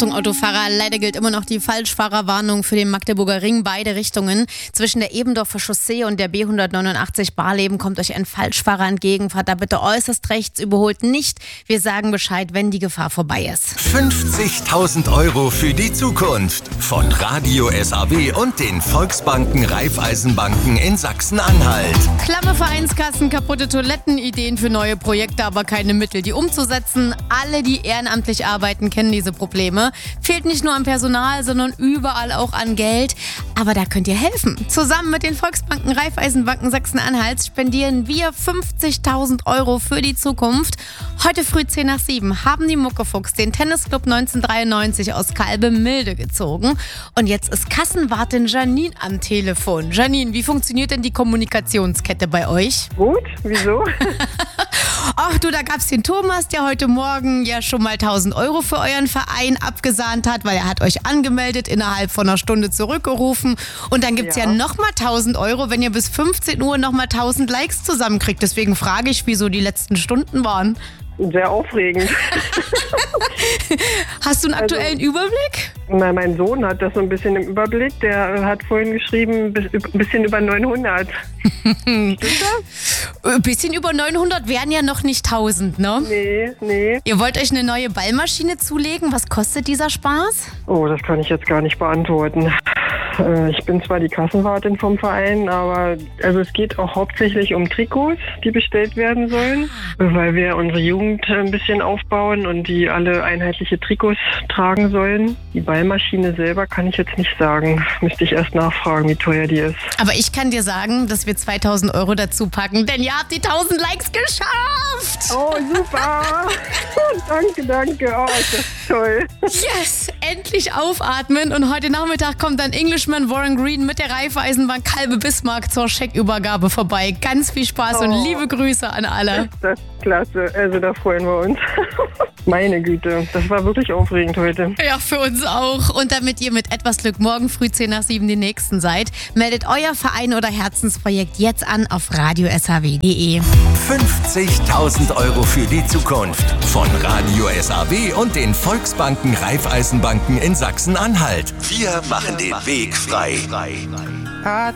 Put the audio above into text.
Achtung Autofahrer, leider gilt immer noch die Falschfahrerwarnung für den Magdeburger Ring, beide Richtungen. Zwischen der Ebendorfer Chaussee und der B189 Barleben kommt euch ein Falschfahrer entgegen. Fahrt da bitte äußerst rechts, überholt nicht. Wir sagen Bescheid, wenn die Gefahr vorbei ist. 50.000 € für die Zukunft von Radio SAW und den Volksbanken Raiffeisenbanken in Sachsen-Anhalt. Klamme Vereinskassen, kaputte Toiletten, Ideen für neue Projekte, aber keine Mittel, die umzusetzen. Alle, die ehrenamtlich arbeiten, kennen diese Probleme. Fehlt nicht nur an Personal, sondern überall auch an Geld. Aber da könnt ihr helfen. Zusammen mit den Volksbanken Raiffeisenbanken Sachsen-Anhalts spendieren wir 50.000 € für die Zukunft. Heute früh 10 nach 7 haben die Muckefuchs den Tennisclub 1993 aus Kalbe-Milde gezogen. Und jetzt ist Kassenwartin Janine am Telefon. Janine, wie funktioniert denn die Kommunikationskette bei euch? Gut, wieso? Ach du, da gab's den Thomas, der heute Morgen ja schon mal 1.000 € für euren Verein abgesahnt hat, weil er hat euch angemeldet, innerhalb von einer Stunde zurückgerufen. Und dann gibt's ja nochmal 1.000 €, wenn ihr bis 15 Uhr nochmal 1.000 Likes zusammenkriegt. Deswegen frage ich, wieso die letzten Stunden waren. Sehr aufregend. Hast du einen aktuellen Überblick? Mein Sohn hat das so ein bisschen im Überblick. Der hat vorhin geschrieben, ein bisschen über 900. Stimmt das? Ein bisschen über 900 wären ja noch nicht 1.000, ne? Nee. Ihr wollt euch eine neue Ballmaschine zulegen. Was kostet dieser Spaß? Oh, das kann ich jetzt gar nicht beantworten. Ich bin zwar die Kassenwartin vom Verein, aber es geht auch hauptsächlich um Trikots, die bestellt werden sollen, weil wir unsere Jugend ein bisschen aufbauen und die alle einheitliche Trikots tragen sollen. Die Ballmaschine selber kann ich jetzt nicht sagen. Müsste ich erst nachfragen, wie teuer die ist. Aber ich kann dir sagen, dass wir 2.000 € dazu packen, denn ihr habt die 1.000 Likes geschafft! Oh, super! Danke. Oh, ist das toll. Yes! Endlich aufatmen und heute Nachmittag kommt dann Englishman Warren Green mit der Raiffeisenbank Kalbe-Bismarck zur Scheckübergabe vorbei. Ganz viel Spaß und liebe Grüße an alle. Das ist klasse, da freuen wir uns. Meine Güte, das war wirklich aufregend heute. Ja, für uns auch. Und damit ihr mit etwas Glück morgen früh 10 nach 7 die Nächsten seid, meldet euer Verein oder Herzensprojekt jetzt an auf radiosaw.de. 50.000 € für die Zukunft von Radio SAW und den Volksbanken Raiffeisenbanken in Sachsen-Anhalt. Wir machen den Weg frei.